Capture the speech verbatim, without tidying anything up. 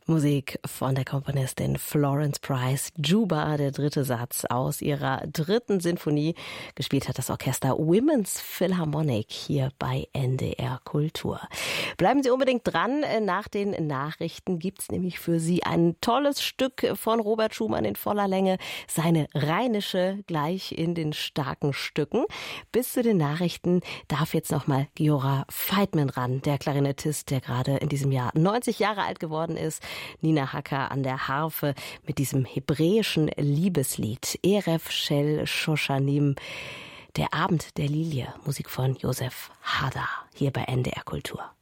Musik von der Komponistin Florence Price. Juba, der dritte Satz aus ihrer dritten Sinfonie. Gespielt hat das Orchester Women's Philharmonic hier bei N D R Kultur. Bleiben Sie unbedingt dran. Nach den Nachrichten gibt's nämlich für Sie ein tolles Stück von Robert Schumann in voller Länge. Seine Rheinische gleich in den starken Stücken. Bis zu den Nachrichten darf jetzt nochmal Giora Feitman ran, der Klarinettist, der gerade in diesem Jahr neunzig Jahre alt geworden ist. Nina Hacker an der Harfe mit diesem hebräischen Liebeslied Erev Shel Shoshanim, der Abend der Lilie, Musik von Josef Hader, hier bei N D R Kultur.